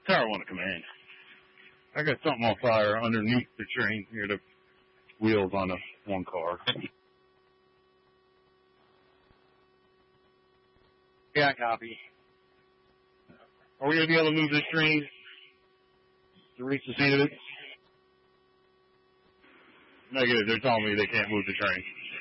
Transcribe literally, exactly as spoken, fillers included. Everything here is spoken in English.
Tower one to command. I got something on fire underneath the train near the wheels on the one car. Yeah, copy. Are we going to be able to move this train to reach the scene of it? Negative. They're telling me they can't move the train.